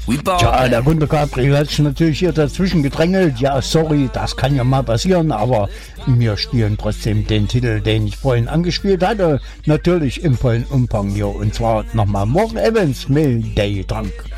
Ja, der Gunter Gabriel hat sich natürlich hier dazwischen gedrängelt. Ja, sorry, das kann ja mal passieren, aber wir spielen trotzdem den Titel, den ich vorhin angespielt hatte. Natürlich im vollen Umfang hier. Und zwar nochmal Morgan Evans, Mayday Drunk.